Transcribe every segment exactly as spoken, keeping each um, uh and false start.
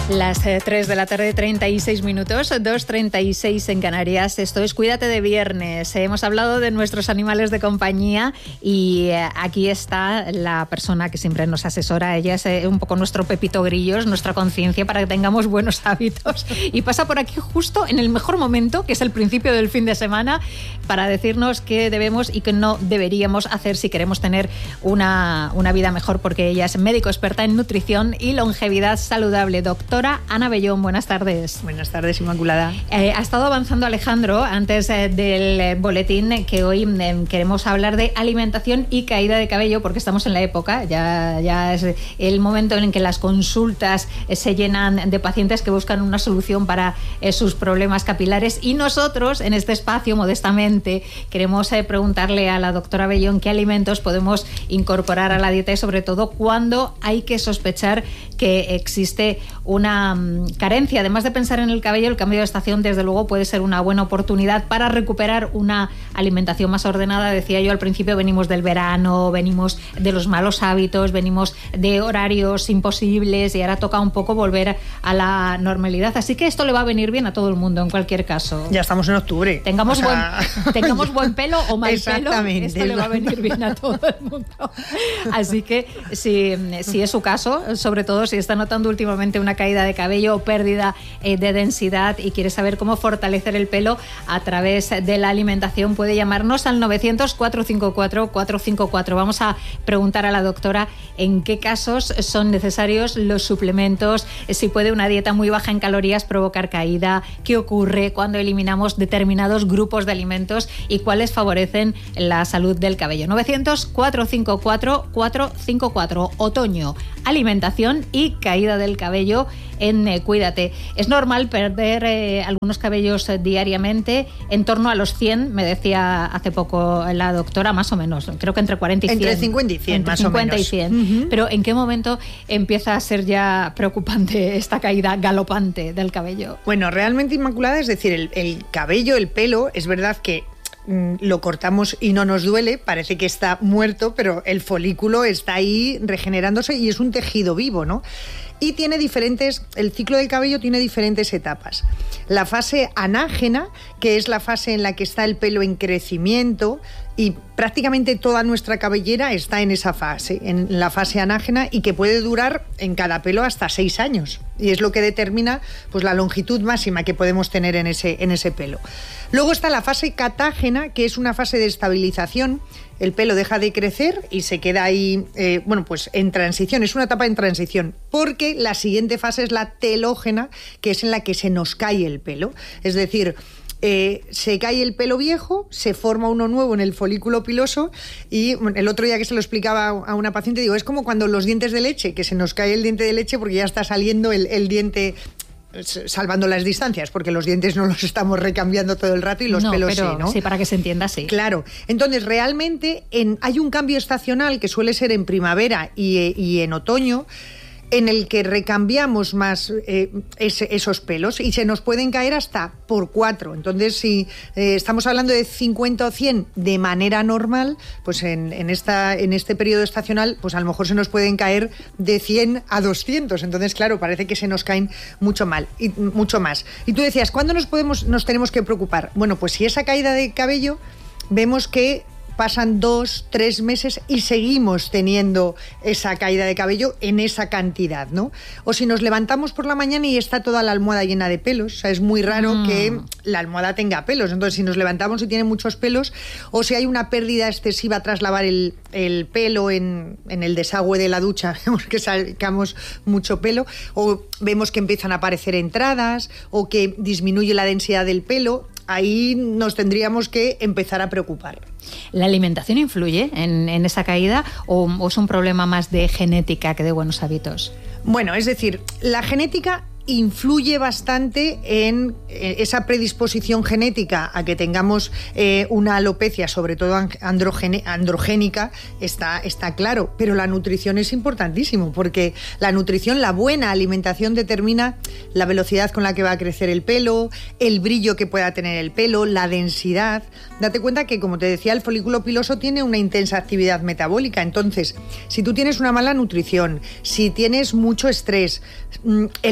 Las eh, tres de la tarde, treinta y seis minutos, dos treinta y seis en Canarias. Esto es Cuídate de Viernes. Hemos hablado de nuestros animales de compañía y eh, aquí está la persona que siempre nos asesora. Ella es eh, un poco nuestro Pepito Grillos, nuestra conciencia para que tengamos buenos hábitos. Y pasa por aquí justo en el mejor momento, que es el principio del fin de semana, para decirnos qué debemos y qué no deberíamos hacer si queremos tener una, una vida mejor, porque ella es médico experta en nutrición y longevidad saludable. Doctora Ana Bellón, buenas tardes. Buenas tardes, Inmaculada. Eh, ha estado avanzando Alejandro antes eh, del eh, boletín que hoy eh, queremos hablar de alimentación y caída de cabello, porque estamos en la época, ya, ya es el momento en que las consultas eh, se llenan de pacientes que buscan una solución para eh, sus problemas capilares, y nosotros en este espacio, modestamente, queremos eh, preguntarle a la doctora Bellón qué alimentos podemos incorporar a la dieta y sobre todo cuándo hay que sospechar que existe una una carencia. Además de pensar en el cabello, el cambio de estación desde luego puede ser una buena oportunidad para recuperar una alimentación más ordenada. Decía yo al principio, venimos del verano, venimos de los malos hábitos, venimos de horarios imposibles y ahora toca un poco volver a la normalidad. Así que esto le va a venir bien a todo el mundo en cualquier caso. Ya estamos en octubre. Tengamos, o sea... buen, tengamos buen pelo o mal pelo, esto le va a venir bien a todo el mundo. Así que si, si es su caso, sobre todo si está notando últimamente una caída de cabello o pérdida eh, de densidad y quiere saber cómo fortalecer el pelo a través de la alimentación, puede llamarnos al novecientos, cuatrocientos cincuenta y cuatro, cuatrocientos cincuenta y cuatro. Vamos a preguntar a la doctora en qué casos son necesarios los suplementos, si puede una dieta muy baja en calorías provocar caída, qué ocurre cuando eliminamos determinados grupos de alimentos y cuáles favorecen la salud del cabello. novecientos, cuatrocientos cincuenta y cuatro, cuatrocientos cincuenta y cuatro. Otoño, alimentación y caída del cabello en eh, Cuídate. Es normal perder eh, algunos cabellos eh, diariamente, en torno a los cien, me decía hace poco la doctora, más o menos, creo que entre cuarenta y cien. Entre cincuenta y cien, entre más cincuenta o menos. Y cien. Uh-huh. Pero ¿en qué momento empieza a ser ya preocupante esta caída galopante del cabello? Bueno, realmente, Inmaculada, es decir, el, el cabello, el pelo, es verdad que lo cortamos y no nos duele, parece que está muerto, pero el folículo está ahí regenerándose y es un tejido vivo, ¿no? Y tiene diferentes, el ciclo del cabello tiene diferentes etapas. La fase anágena, que es la fase en la que está el pelo en crecimiento, y prácticamente toda nuestra cabellera está en esa fase, en la fase anágena, y que puede durar en cada pelo hasta seis años. Y es lo que determina pues, la longitud máxima que podemos tener en ese, en ese pelo. Luego está la fase catágena, que es una fase de estabilización. El pelo deja de crecer y se queda ahí, eh, bueno, pues en transición, es una etapa en transición, porque la siguiente fase es la telógena, que es en la que se nos cae el pelo. Es decir, Eh, se cae el pelo viejo, se forma uno nuevo en el folículo piloso y bueno, el otro día que se lo explicaba a una paciente, digo, es como cuando los dientes de leche, que se nos cae el diente de leche porque ya está saliendo el, el diente, salvando las distancias, porque los dientes no los estamos recambiando todo el rato y los no, pelos pero, sí, ¿no? Sí, para que se entienda, sí. Claro. Entonces, realmente en, hay un cambio estacional que suele ser en primavera y, y en otoño, en el que recambiamos más eh, ese, esos pelos y se nos pueden caer hasta por cuatro. Entonces, si eh, estamos hablando de cincuenta o cien de manera normal, pues en, en, esta, en este periodo estacional, pues a lo mejor se nos pueden caer de cien a doscientos. Entonces, claro, parece que se nos caen mucho, mal, y, mucho más. Y tú decías, ¿cuándo nos, podemos, nos tenemos que preocupar? Bueno, pues si esa caída de cabello vemos que pasan dos, tres meses y seguimos teniendo esa caída de cabello en esa cantidad, ¿no? O si nos levantamos por la mañana y está toda la almohada llena de pelos, o sea, es muy raro mm. que la almohada tenga pelos. Entonces, si nos levantamos y tiene muchos pelos, o si hay una pérdida excesiva tras lavar el, el pelo en, en el desagüe de la ducha, vemos que sacamos mucho pelo, o vemos que empiezan a aparecer entradas, o que disminuye la densidad del pelo, ahí nos tendríamos que empezar a preocupar. ¿La alimentación influye en, en esa caída o, o es un problema más de genética que de buenos hábitos? Bueno, es decir, la genética influye bastante en esa predisposición genética a que tengamos eh, una alopecia, sobre todo androgene, androgénica, está, está claro, pero la nutrición es importantísimo, porque la nutrición, la buena alimentación determina la velocidad con la que va a crecer el pelo, el brillo que pueda tener el pelo, la densidad. Date cuenta que, como te decía, el folículo piloso tiene una intensa actividad metabólica, entonces, si tú tienes una mala nutrición, si tienes mucho estrés, el organismo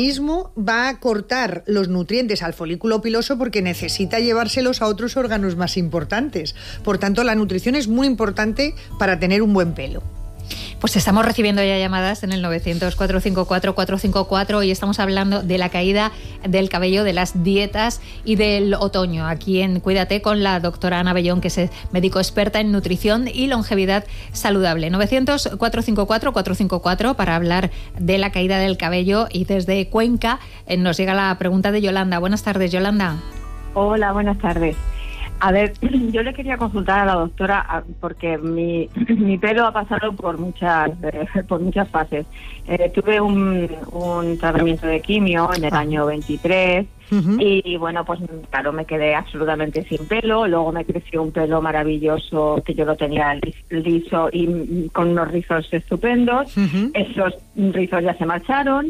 organismo va a cortar los nutrientes al folículo piloso porque necesita llevárselos a otros órganos más importantes. Por tanto, la nutrición es muy importante para tener un buen pelo. Pues estamos recibiendo ya llamadas en el novecientos, cuatrocientos cincuenta y cuatro, cuatrocientos cincuenta y cuatro y estamos hablando de la caída del cabello, de las dietas y del otoño. Aquí en Cuídate con la doctora Ana Bellón, que es médico experta en nutrición y longevidad saludable. novecientos, cuatrocientos cincuenta y cuatro, cuatrocientos cincuenta y cuatro para hablar de la caída del cabello. Y desde Cuenca eh, nos llega la pregunta de Yolanda. Buenas tardes, Yolanda. Hola, buenas tardes. A ver, yo le quería consultar a la doctora porque mi, mi pelo ha pasado por muchas eh, por muchas fases. Eh, tuve un, un tratamiento de quimio en el año veintitrés uh-huh. y bueno, pues claro, me quedé absolutamente sin pelo. Luego me creció un pelo maravilloso que yo lo tenía liso y con unos rizos estupendos. Uh-huh. Esos rizos ya se marcharon.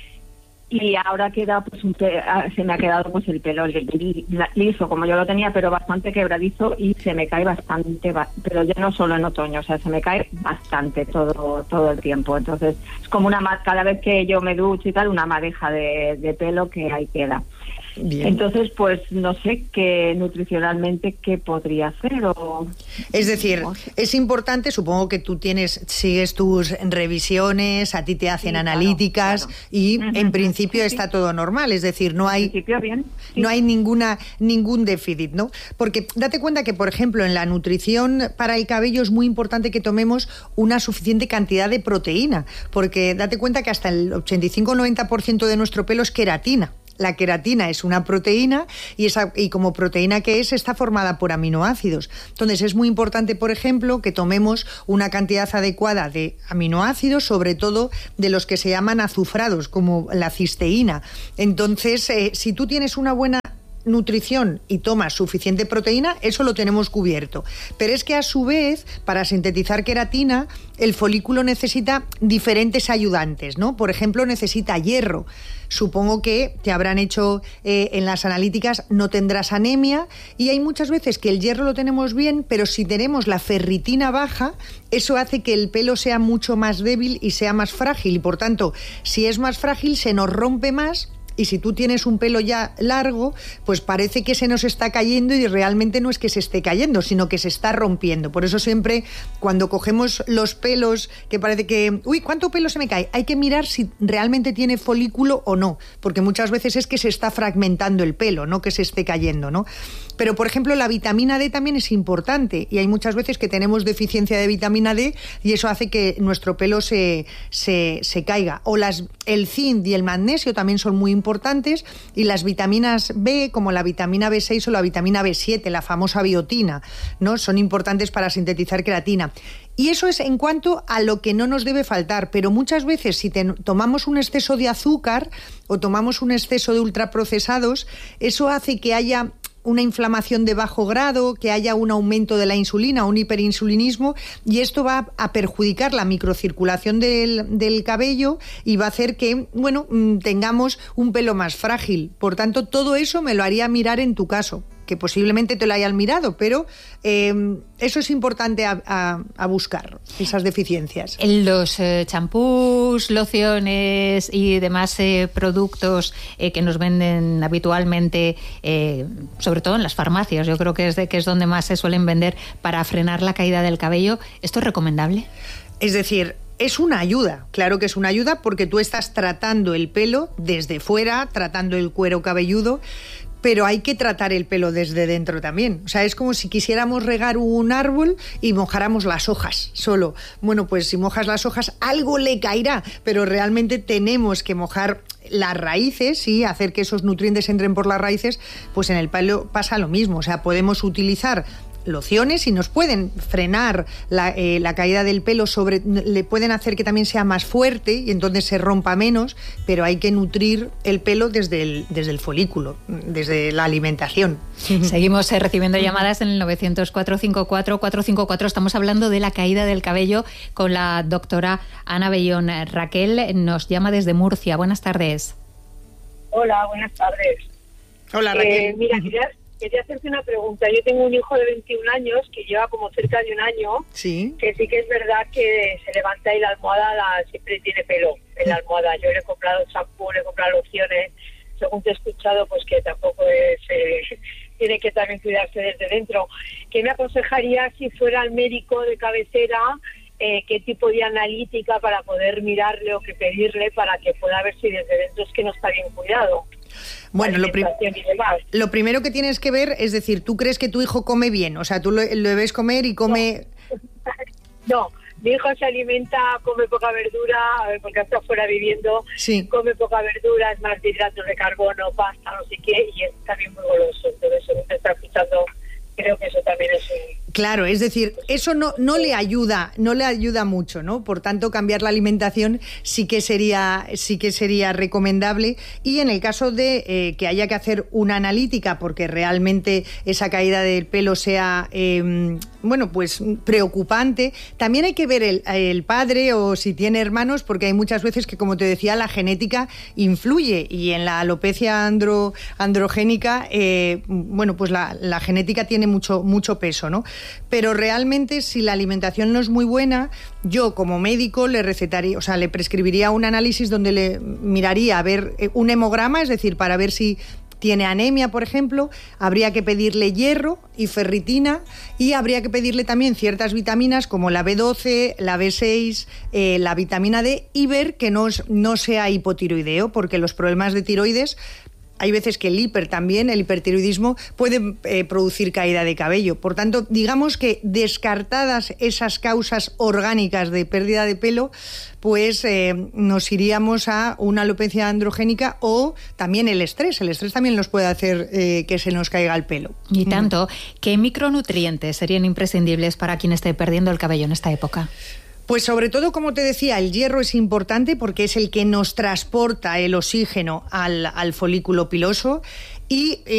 Y ahora queda pues un pe- se me ha quedado pues el pelo liso como yo lo tenía, pero bastante quebradizo y se me cae bastante, pero ya no solo en otoño, o sea, se me cae bastante todo todo el tiempo. Entonces es como una cada vez que yo me ducho y tal, una madeja de, de pelo que ahí queda. Bien. Entonces, pues no sé qué nutricionalmente qué podría hacer o... Es decir, es importante, supongo que tú tienes, sigues tus revisiones, a ti te hacen sí, analíticas, claro, claro. y uh-huh. en principio sí, está sí. todo normal, es decir, no hay, en principio, bien. Sí. no hay ninguna ningún déficit, ¿no? Porque date cuenta que, por ejemplo, en la nutrición para el cabello es muy importante que tomemos una suficiente cantidad de proteína, porque date cuenta que hasta el ochenta y cinco a noventa por ciento de nuestro pelo es queratina. La queratina es una proteína y, esa, y como proteína que es, está formada por aminoácidos. Entonces es muy importante, por ejemplo, que tomemos una cantidad adecuada de aminoácidos, sobre todo de los que se llaman azufrados, como la cisteína. Entonces, eh, si tú tienes una buena nutrición y tomas suficiente proteína, eso lo tenemos cubierto. Pero es que a su vez, para sintetizar queratina, el folículo necesita diferentes ayudantes, ¿no? Por ejemplo, necesita hierro. Supongo que te habrán hecho eh, en las analíticas, no tendrás anemia, y hay muchas veces que el hierro lo tenemos bien, pero si tenemos la ferritina baja, eso hace que el pelo sea mucho más débil y sea más frágil, y por tanto, si es más frágil, se nos rompe más. Y si tú tienes un pelo ya largo, pues parece que se nos está cayendo y realmente no es que se esté cayendo, sino que se está rompiendo. Por eso siempre cuando cogemos los pelos, que parece que, uy, ¿cuánto pelo se me cae? Hay que mirar si realmente tiene folículo o no, porque muchas veces es que se está fragmentando el pelo, no que se esté cayendo, ¿no? Pero, por ejemplo, la vitamina D también es importante y hay muchas veces que tenemos deficiencia de vitamina D y eso hace que nuestro pelo se, se, se caiga. O las, el zinc y el magnesio también son muy importantes y las vitaminas B, como la vitamina B seis o la vitamina B siete, la famosa biotina, ¿no? Son importantes para sintetizar queratina. Y eso es en cuanto a lo que no nos debe faltar, pero muchas veces si te, tomamos un exceso de azúcar o tomamos un exceso de ultraprocesados, eso hace que haya una inflamación de bajo grado, que haya un aumento de la insulina, un hiperinsulinismo, y esto va a perjudicar la microcirculación del, del cabello y va a hacer que, bueno, tengamos un pelo más frágil. Por tanto, todo eso me lo haría mirar en tu caso, que posiblemente te lo hayan mirado, pero eh, eso es importante a, a, a buscar, esas deficiencias. Los champús, eh, lociones y demás eh, productos eh, que nos venden habitualmente, eh, sobre todo en las farmacias, yo creo que es, de, que es donde más se suelen vender para frenar la caída del cabello, ¿esto es recomendable? Es decir, es una ayuda, claro que es una ayuda porque tú estás tratando el pelo desde fuera, tratando el cuero cabelludo, pero hay que tratar el pelo desde dentro también. O sea, es como si quisiéramos regar un árbol y mojáramos las hojas solo. Bueno, pues si mojas las hojas, algo le caerá, pero realmente tenemos que mojar las raíces y hacer que esos nutrientes entren por las raíces. Pues en el pelo pasa lo mismo. O sea, podemos utilizar lociones y nos pueden frenar la, eh, la caída del pelo, sobre, le pueden hacer que también sea más fuerte y entonces se rompa menos, pero hay que nutrir el pelo desde el, desde el folículo, desde la alimentación. Seguimos eh, recibiendo llamadas en el novecientos, cuatrocientos cincuenta y cuatro, cuatrocientos cincuenta y cuatro. Estamos hablando de la caída del cabello con la doctora Ana Bellón. Raquel nos llama desde Murcia. Buenas tardes. Hola, buenas tardes. Hola, Raquel. Eh, mira, quería, quería hacerte una pregunta. Yo tengo un hijo de veintiún años que lleva como cerca de un año, sí, que sí que es verdad que se levanta y la almohada la, siempre tiene pelo en la almohada. Yo le he comprado champú, le he comprado lociones, según te he escuchado, pues que tampoco es... Eh, tiene que también cuidarse desde dentro. ¿Qué me aconsejaría si fuera el médico de cabecera? Eh, ¿Qué tipo de analítica para poder mirarle o que pedirle para que pueda ver si desde dentro es que no está bien cuidado? Bueno, lo, prim lo primero que tienes que ver es decir, ¿tú crees que tu hijo come bien? O sea, ¿tú lo, lo ves comer y come...? No, no, mi hijo se alimenta, come poca verdura, porque está fuera viviendo, sí, come poca verdura, es más de hidratos de carbono, pasta, no sé qué, y es también muy goloso. Entonces, según te está escuchando, creo que eso también es un... Claro, es decir, eso no, no le ayuda, no le ayuda mucho, ¿no? Por tanto, cambiar la alimentación sí que sería, sí que sería recomendable. Y en el caso de eh, que haya que hacer una analítica, porque realmente esa caída del pelo sea, eh, bueno, pues preocupante, también hay que ver el, el padre o si tiene hermanos, porque hay muchas veces que, como te decía, la genética influye y en la alopecia andro, androgénica, eh, bueno, pues la, la genética tiene mucho, mucho peso, ¿no? Pero realmente si la alimentación no es muy buena, yo como médico le recetaría, o sea, le prescribiría un análisis donde le miraría a ver un hemograma, es decir, para ver si tiene anemia, por ejemplo, habría que pedirle hierro y ferritina y habría que pedirle también ciertas vitaminas como la B doce, la B seis, eh, la vitamina D y ver que no, no sea hipotiroideo, porque los problemas de tiroides... Hay veces que el hiper también, el hipertiroidismo, puede eh, producir caída de cabello. Por tanto, digamos que descartadas esas causas orgánicas de pérdida de pelo, pues eh, nos iríamos a una alopecia androgénica o también el estrés. El estrés también nos puede hacer eh, que se nos caiga el pelo. Y tanto, ¿qué micronutrientes serían imprescindibles para quien esté perdiendo el cabello en esta época? Pues sobre todo, como te decía, el hierro es importante porque es el que nos transporta el oxígeno al, al folículo piloso y